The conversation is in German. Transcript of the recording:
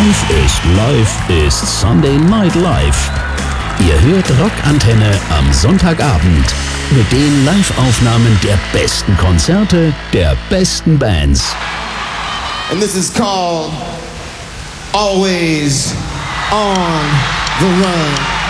Live ist Sunday Night Live. Ihr hört Rockantenne am Sonntagabend mit den Live-Aufnahmen der besten Konzerte der besten Bands. And this is called Always on the Run.